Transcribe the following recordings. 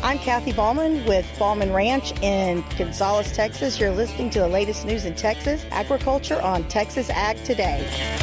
I'm Kathy Ballman with Ballman Ranch in Gonzales, Texas. You're listening to the latest news in Texas agriculture on Texas Ag Today.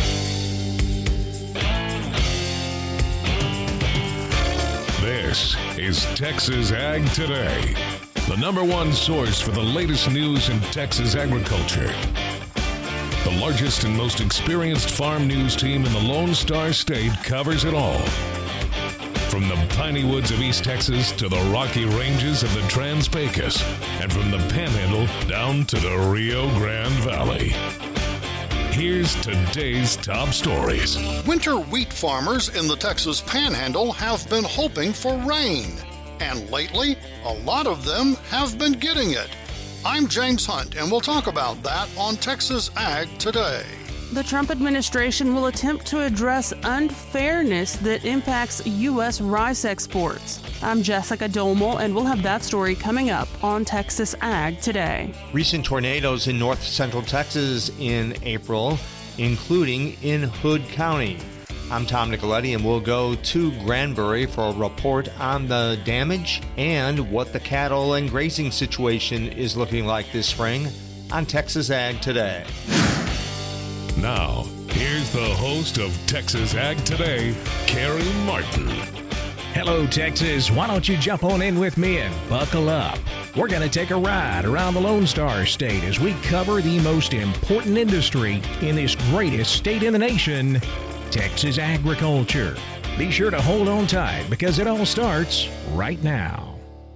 This is Texas Ag Today, the number one source for the latest news in Texas agriculture. The largest and most experienced farm news team in the Lone Star State covers it all. From the piney woods of East Texas to the rocky ranges of the Trans-Pecos, and from the Panhandle down to the Rio Grande Valley. Here's today's top stories. Winter wheat farmers in the Texas Panhandle have been hoping for rain. And lately, a lot of them have been getting it. I'm James Hunt, and we'll talk about that on Texas Ag Today. The Trump administration will attempt to address unfairness that impacts U.S. rice exports. I'm Jessica Domel, and we'll have that story coming up on Texas Ag Today. Recent tornadoes in north central Texas in April, including in Hood County. I'm Tom Nicoletti, and we'll go to Granbury for a report on the damage and what the cattle and grazing situation is looking like this spring on Texas Ag Today. Now, here's the host of Texas Ag Today, Carrie Martin. Hello, Texas. Why don't you jump on in with me and buckle up? We're going to take a ride around the Lone Star State as we cover the most important industry in this greatest state in the nation, Texas agriculture. Be sure to hold on tight because it all starts right now.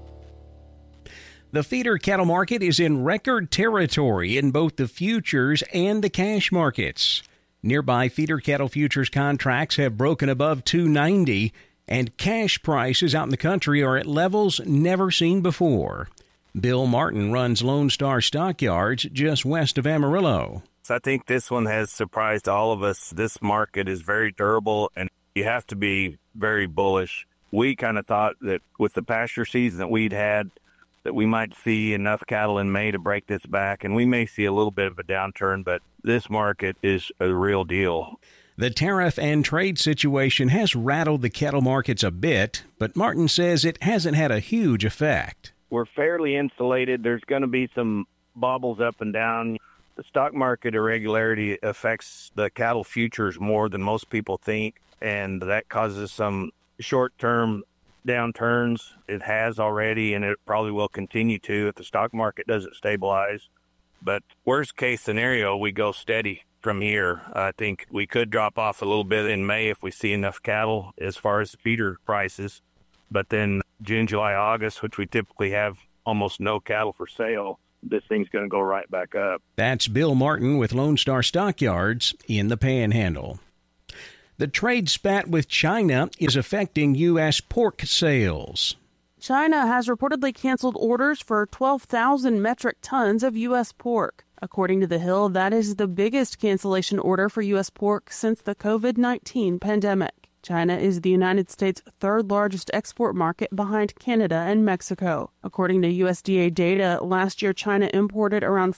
The feeder cattle market is in record territory in both the futures and the cash markets. Nearby feeder cattle futures contracts have broken above $290, and cash prices out in the country are at levels never seen before. Bill Martin runs Lone Star Stockyards just west of Amarillo. I think this one has surprised all of us. This market is very durable, and you have to be very bullish. We kind of thought that with the pasture season that we'd had, that we might see enough cattle in May to break this back, and we may see a little bit of a downturn, but this market is a real deal. The tariff and trade situation has rattled the cattle markets a bit, but Martin says it hasn't had a huge effect. We're fairly insulated. There's going to be some bobbles up and down. The stock market irregularity affects the cattle futures more than most people think, and that causes some short-term downturns. It has already, and it probably will continue to if the stock market doesn't stabilize. But worst case scenario, we go steady from here. I think we could drop off a little bit in May if we see enough cattle as far as feeder prices. But then June, July, August, which we typically have almost no cattle for sale, this thing's going to go right back up. That's Bill Martin with Lone Star Stockyards in the Panhandle. The trade spat with China is affecting U.S. pork sales. China has reportedly canceled orders for 12,000 metric tons of U.S. pork. According to The Hill, that is the biggest cancellation order for U.S. pork since the COVID-19 pandemic. China is the United States' third largest export market behind Canada and Mexico. According to USDA data, last year China imported around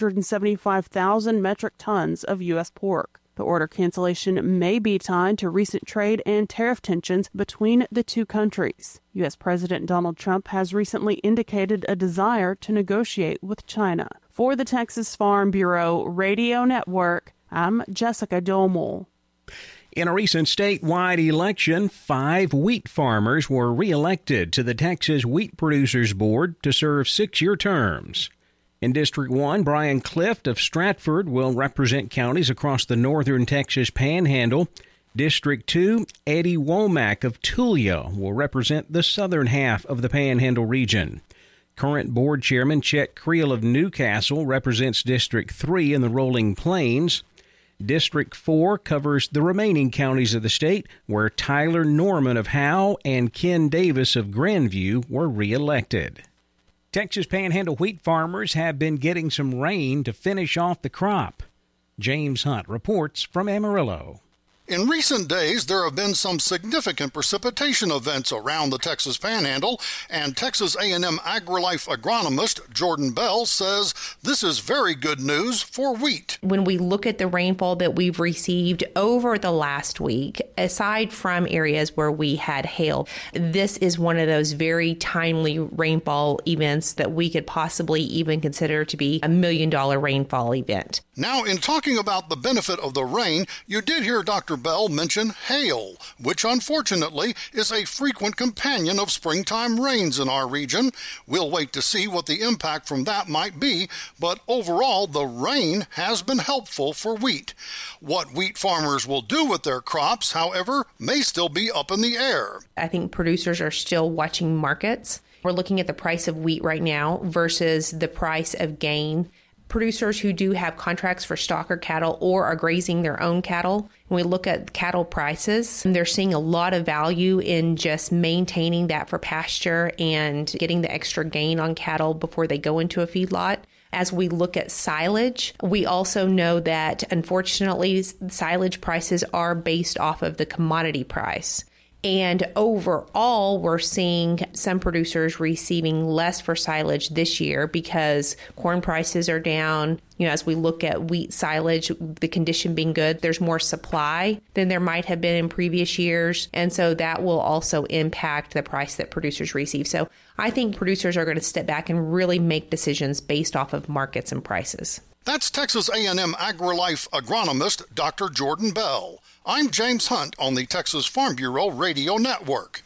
475,000 metric tons of U.S. pork. The order cancellation may be tied to recent trade and tariff tensions between the two countries. U.S. President Donald Trump has recently indicated a desire to negotiate with China. For the Texas Farm Bureau Radio Network, I'm Jessica Domel. In a recent statewide election, 5 wheat farmers were reelected to the Texas Wheat Producers Board to serve 6-year terms. In District 1, Brian Clift of Stratford will represent counties across the northern Texas Panhandle. District 2, Eddie Womack of Tulia will represent the southern half of the Panhandle region. Current board chairman Chet Creel of Newcastle represents District 3 in the Rolling Plains. District 4 covers the remaining counties of the state, where Tyler Norman of Howe and Ken Davis of Grandview were reelected. Texas Panhandle wheat farmers have been getting some rain to finish off the crop. James Hunt reports from Amarillo. In recent days, there have been some significant precipitation events around the Texas Panhandle, and Texas A&M AgriLife agronomist Jordan Bell says this is very good news for wheat. When we look at the rainfall that we've received over the last week, aside from areas where we had hail, this is one of those very timely rainfall events that we could possibly even consider to be $1 million rainfall event. Now, in talking about the benefit of the rain, you did hear Dr. Bell mention hail, which unfortunately is a frequent companion of springtime rains in our region. We'll wait to see what the impact from that might be, but overall, the rain has been helpful for wheat. What wheat farmers will do with their crops, however, may still be up in the air. I think producers are still watching markets. We're looking at the price of wheat right now versus the price of gain. Producers who do have contracts for stocker cattle or are grazing their own cattle, when we look at cattle prices, they're seeing a lot of value in just maintaining that for pasture and getting the extra gain on cattle before they go into a feedlot. As we look at silage, we also know that unfortunately silage prices are based off of the commodity price. And overall, we're seeing some producers receiving less for silage this year because corn prices are down. As we look at wheat silage, the condition being good, there's more supply than there might have been in previous years. And so that will also impact the price that producers receive. So I think producers are going to step back and really make decisions based off of markets and prices. That's Texas A&M AgriLife agronomist Dr. Jordan Bell. I'm James Hunt on the Texas Farm Bureau Radio Network.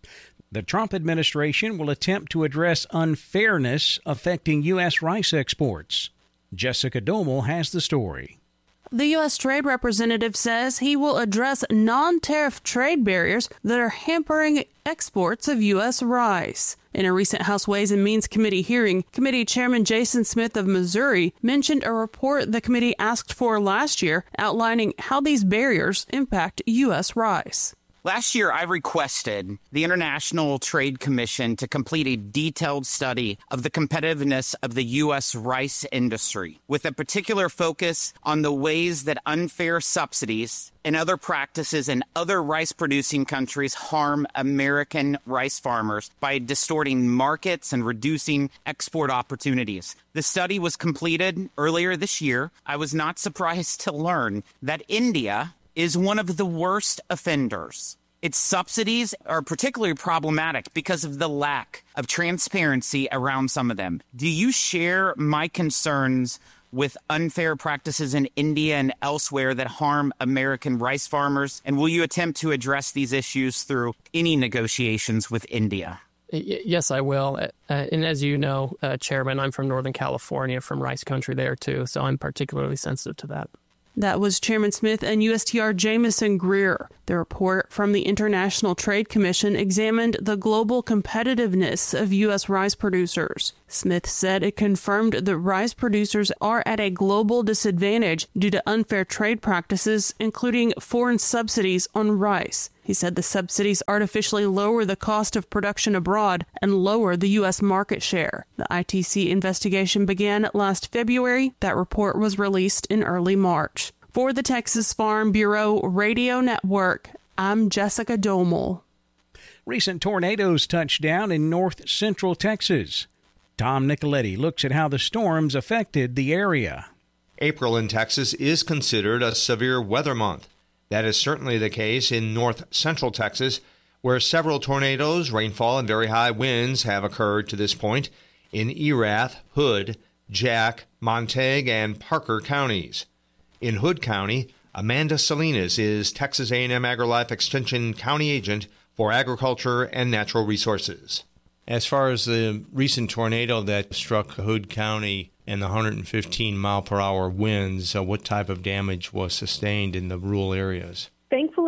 The Trump administration will attempt to address unfairness affecting U.S. rice exports. Jessica Domel has the story. The U.S. Trade Representative says he will address non-tariff trade barriers that are hampering exports of U.S. rice. In a recent House Ways and Means Committee hearing, Committee Chairman Jason Smith of Missouri mentioned a report the committee asked for last year outlining how these barriers impact U.S. rice. Last year, I requested the International Trade Commission to complete a detailed study of the competitiveness of the U.S. rice industry, with a particular focus on the ways that unfair subsidies and other practices in other rice-producing countries harm American rice farmers by distorting markets and reducing export opportunities. The study was completed earlier this year. I was not surprised to learn that India is one of the worst offenders. Its subsidies are particularly problematic because of the lack of transparency around some of them. Do you share my concerns with unfair practices in India and elsewhere that harm American rice farmers? And will you attempt to address these issues through any negotiations with India? Yes, I will. And as you know, Chairman, I'm from Northern California, from rice country there, too. So I'm particularly sensitive to that. That was Chairman Smith and USTR Jamison Greer. The report from the International Trade Commission examined the global competitiveness of U.S. rice producers. Smith said it confirmed that rice producers are at a global disadvantage due to unfair trade practices, including foreign subsidies on rice. He said the subsidies artificially lower the cost of production abroad and lower the U.S. market share. The ITC investigation began last February. That report was released in early March. For the Texas Farm Bureau Radio Network, I'm Jessica Domel. Recent tornadoes touched down in north central Texas. Tom Nicoletti looks at how the storms affected the area. April in Texas is considered a severe weather month. That is certainly the case in north central Texas, where several tornadoes, rainfall, and very high winds have occurred to this point in Erath, Hood, Jack, Montague, and Parker counties. In Hood County, Amanda Salinas is Texas A&M AgriLife Extension County Agent for Agriculture and Natural Resources. As far as the recent tornado that struck Hood County and the 115-mile-per-hour winds, what type of damage was sustained in the rural areas? Thankfully,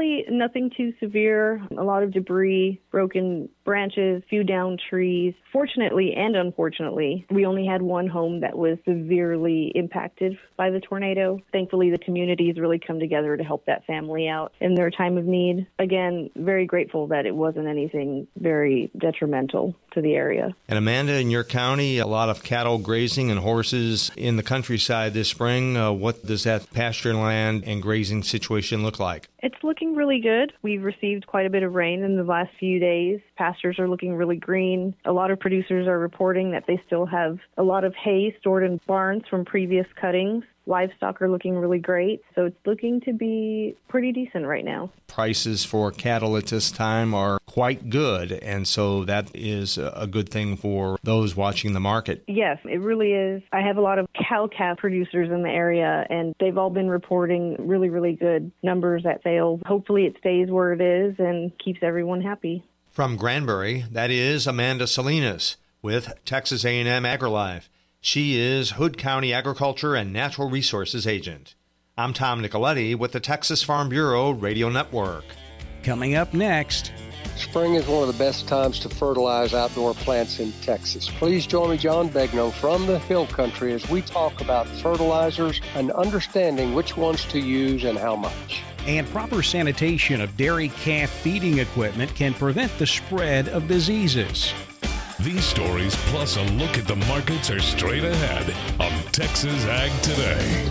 Thankfully, nothing too severe. A lot of debris, broken branches, few downed trees. Fortunately and unfortunately, we only had one home that was severely impacted by the tornado. Thankfully, the community has really come together to help that family out in their time of need. Again, very grateful that it wasn't anything very detrimental to the area. And Amanda, in your county, a lot of cattle grazing and horses in the countryside this spring. What does that pasture land and grazing situation look like? It's looking really good. We've received quite a bit of rain in the last few days. Pastures are looking really green. A lot of producers are reporting that they still have a lot of hay stored in barns from previous cuttings. Livestock are looking really great, so it's looking to be pretty decent right now. Prices for cattle at this time are quite good, and so that is a good thing for those watching the market. Yes, it really is. I have a lot of cow-calf producers in the area, and they've all been reporting really, really good numbers at sales. Hopefully it stays where it is and keeps everyone happy. From Granbury, that is Amanda Salinas with Texas A&M AgriLife. She is Hood County Agriculture and Natural Resources Agent. I'm Tom Nicoletti with the Texas Farm Bureau Radio Network. Coming up next. Spring is one of the best times to fertilize outdoor plants in Texas. Please join me, John Begnaud, from the Hill Country as we talk about fertilizers and understanding which ones to use and how much. And proper sanitation of dairy calf feeding equipment can prevent the spread of diseases. These stories, plus a look at the markets, are straight ahead on Texas Ag Today.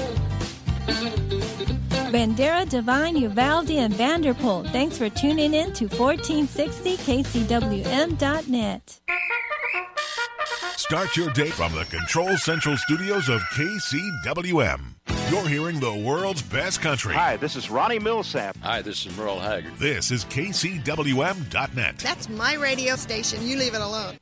Bandera, Devine, Uvalde, and Vanderpool. Thanks for tuning in to 1460kcwm.net. Start your day from the Control Central Studios of KCWM. You're hearing the world's best country. Hi, this is Ronnie Millsap. Hi, this is Merle Haggard. This is KCWM.net. That's my radio station. You leave it alone.